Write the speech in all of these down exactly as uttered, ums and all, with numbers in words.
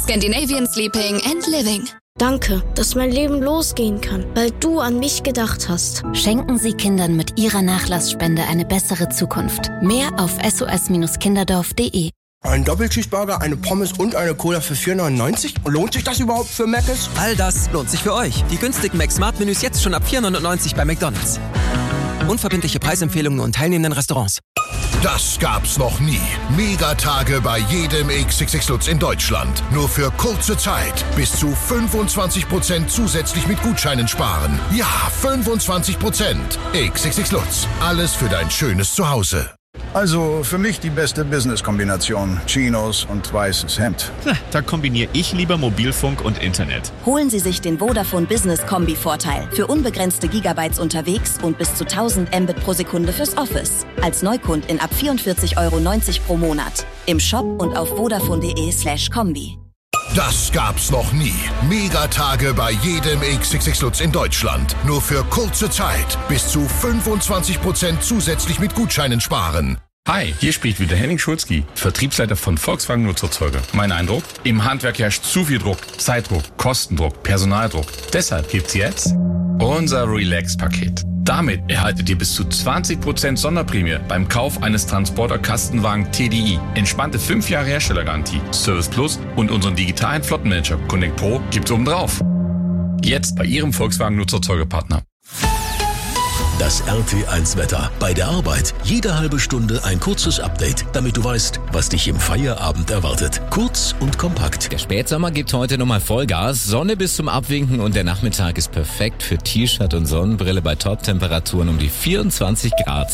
Scandinavian Sleeping and Living. Danke, dass mein Leben losgehen kann, weil du an mich gedacht hast. Schenken Sie Kindern mit Ihrer Nachlassspende eine bessere Zukunft. Mehr auf s o s kinderdorf punkt d e. Ein Doppelcheeseburger, eine Pommes und eine Cola für vier neunundneunzig? Lohnt sich das überhaupt für Mc's? All das lohnt sich für euch. Die günstigen Mac-Smart-Menüs jetzt schon ab vier neunundneunzig bei McDonald's. Unverbindliche Preisempfehlungen und teilnehmenden Restaurants. Das gab's noch nie. Megatage bei jedem X X X Lutz in Deutschland. Nur für kurze Zeit. Bis zu fünfundzwanzig Prozent zusätzlich mit Gutscheinen sparen. Ja, fünfundzwanzig Prozent. X X X Lutz. Alles für dein schönes Zuhause. Also für mich die beste Business-Kombination. Chinos und weißes Hemd. Na, da kombiniere ich lieber Mobilfunk und Internet. Holen Sie sich den Vodafone Business Kombi-Vorteil. Für unbegrenzte Gigabytes unterwegs und bis zu tausend Mbit pro Sekunde fürs Office. Als Neukundin ab vierundvierzig Euro neunzig pro Monat. Im Shop und auf vodafone punkt de slash kombi. Das gab's noch nie. Megatage bei jedem X X X Lutz in Deutschland. Nur für kurze Zeit. Bis zu fünfundzwanzig Prozent zusätzlich mit Gutscheinen sparen. Hi, hier spricht wieder Henning Schulzki, Vertriebsleiter von Volkswagen Nutzerzeuger. Mein Eindruck? Im Handwerk herrscht zu viel Druck. Zeitdruck, Kostendruck, Personaldruck. Deshalb gibt's jetzt unser Relax-Paket. Damit erhaltet ihr bis zu zwanzig Prozent Sonderprämie beim Kauf eines Transporter-Kastenwagen T D I. Entspannte fünf Jahre Herstellergarantie, Service Plus und unseren digitalen Flottenmanager Connect Pro gibt's obendrauf. Jetzt bei Ihrem Volkswagen Nutzerzeugerpartner. Das R T eins Wetter. Bei der Arbeit jede halbe Stunde ein kurzes Update, damit du weißt, was dich im Feierabend erwartet. Kurz und kompakt. Der Spätsommer gibt heute nochmal Vollgas. Sonne bis zum Abwinken und der Nachmittag ist perfekt für T-Shirt und Sonnenbrille bei Top-Temperaturen um die vierundzwanzig Grad.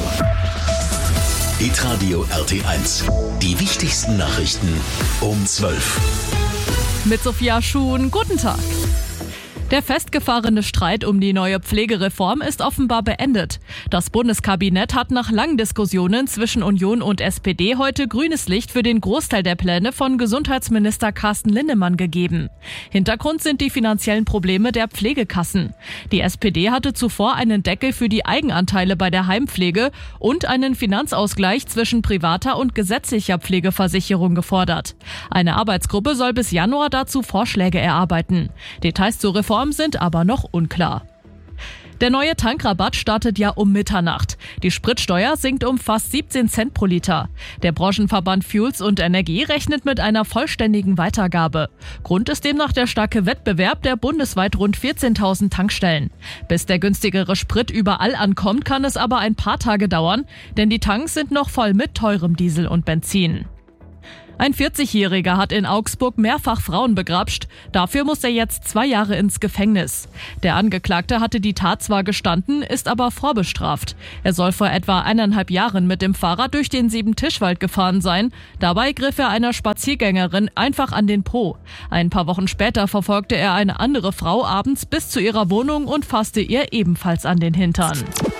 Hitradio R T eins. Die wichtigsten Nachrichten um zwölf. Mit Sophia Schuhn, guten Tag. Der festgefahrene Streit um die neue Pflegereform ist offenbar beendet. Das Bundeskabinett hat nach langen Diskussionen zwischen Union und S P D heute grünes Licht für den Großteil der Pläne von Gesundheitsminister Carsten Linnemann gegeben. Hintergrund sind die finanziellen Probleme der Pflegekassen. Die S P D hatte zuvor einen Deckel für die Eigenanteile bei der Heimpflege und einen Finanzausgleich zwischen privater und gesetzlicher Pflegeversicherung gefordert. Eine Arbeitsgruppe soll bis Januar dazu Vorschläge erarbeiten. Details zur Reform sind aber noch unklar. Der neue Tankrabatt startet ja um Mitternacht. Die Spritsteuer sinkt um fast siebzehn Cent pro Liter. Der Branchenverband Fuels und Energie rechnet mit einer vollständigen Weitergabe. Grund ist demnach der starke Wettbewerb der bundesweit rund vierzehntausend Tankstellen. Bis der günstigere Sprit überall ankommt, kann es aber ein paar Tage dauern, denn die Tanks sind noch voll mit teurem Diesel und Benzin. Ein vierzigjähriger hat in Augsburg mehrfach Frauen begrapscht. Dafür muss er jetzt zwei Jahre ins Gefängnis. Der Angeklagte hatte die Tat zwar gestanden, ist aber vorbestraft. Er soll vor etwa eineinhalb Jahren mit dem Fahrrad durch den Siebentischwald gefahren sein. Dabei griff er einer Spaziergängerin einfach an den Po. Ein paar Wochen später verfolgte er eine andere Frau abends bis zu ihrer Wohnung und fasste ihr ebenfalls an den Hintern.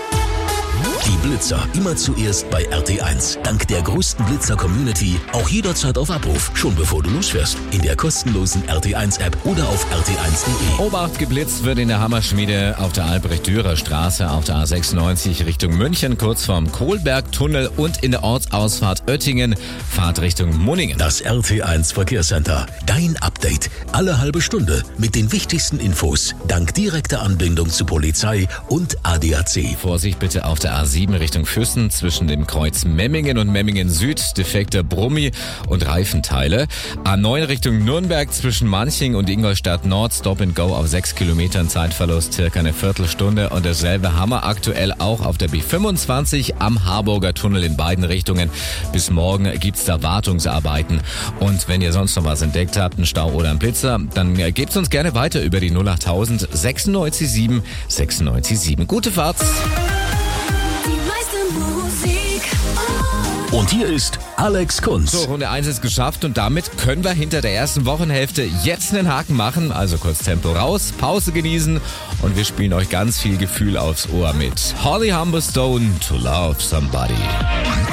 Die Blitzer immer zuerst bei R T eins. Dank der größten Blitzer-Community auch jederzeit auf Abruf. Schon bevor du losfährst. In der kostenlosen R T eins App oder auf r t eins punkt d e. Obacht, geblitzt wird in der Hammerschmiede auf der Albrecht-Dürer-Straße auf der A sechsundneunzig Richtung München, kurz vorm Kohlberg-Tunnel und in der Ortsausfahrt Oettingen, Fahrt Richtung Munningen. Das R T eins Verkehrscenter. Dein Update. Alle halbe Stunde mit den wichtigsten Infos. Dank direkter Anbindung zu Polizei und A D A C. Vorsicht bitte auf der A sieben Richtung Füssen zwischen dem Kreuz Memmingen und Memmingen Süd, defekter Brummi und Reifenteile. A neun Richtung Nürnberg zwischen Manching und Ingolstadt Nord, Stop and Go auf sechs Kilometern, Zeitverlust circa eine Viertelstunde und derselbe Hammer aktuell auch auf der B fünfundzwanzig am Harburger Tunnel in beiden Richtungen. Bis morgen gibt's da Wartungsarbeiten und wenn ihr sonst noch was entdeckt habt, einen Stau oder einen Blitzer, dann gebt's uns gerne weiter über die null achttausend sechsundneunzig sieben sechsundneunzig sieben. Gute Fahrt! Und hier ist Alex Kunz. So, Runde eins ist geschafft und damit können wir hinter der ersten Wochenhälfte jetzt einen Haken machen. Also kurz Tempo raus, Pause genießen und wir spielen euch ganz viel Gefühl aufs Ohr mit Holly Humberstone, To Love Somebody.